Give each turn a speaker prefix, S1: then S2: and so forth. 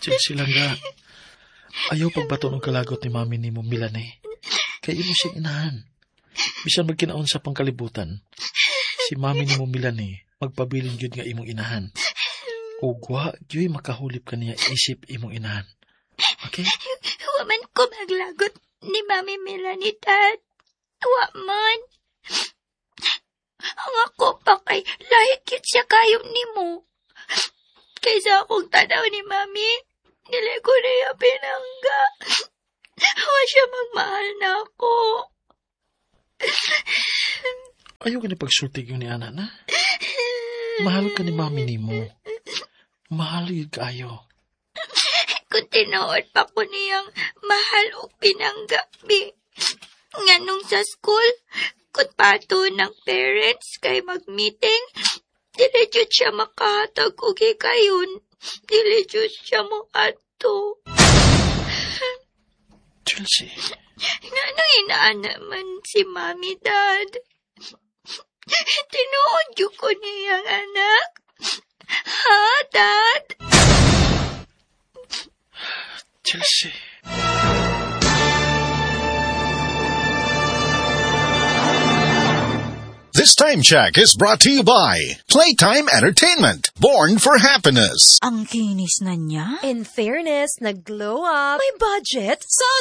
S1: Chelsea lang ga. Ayaw pagbato ng kalagot ni mami ni mo Milane. Kaya imo siyang inahan. Bisan magkinaon sa pangkalibutan. Si mami ni mo Milane, magpabilin yun nga imong inahan. Ugwa, yoy makahulip ka niya isip imong inahan. Okay?
S2: Waman ko maglagot ni Mami Melanie, Dad. Waman. Ang ako pa kay lahit yun siya kayong ni mo. Kaysa akong tanaw ni Mami, nilay ko na yung pinangga. Hawa siya magmahal na ako.
S1: Ayaw ka na pagsultig yun ni Ana na. Mahal ka ni mami ni mo. Mahal yun kaayo.
S2: Kung tinood pa ko niyang mahal o pinanggabi. Nga nung sa school, kung pato ng parents kay mag-meeting, dili jud siya makahatag og hikayon. Dili jud siya mo ato.
S1: Chelsea.
S2: Nga nang inaan naman si Mami, Dad. Tinuod yun ko niyang anak. Ha, Dad?
S1: Chelsea.
S3: This time check is brought to you by Playtime Entertainment, born for happiness.
S4: Ang kinis na niya.
S5: In fairness, nag-glow up.
S4: May budget.
S5: So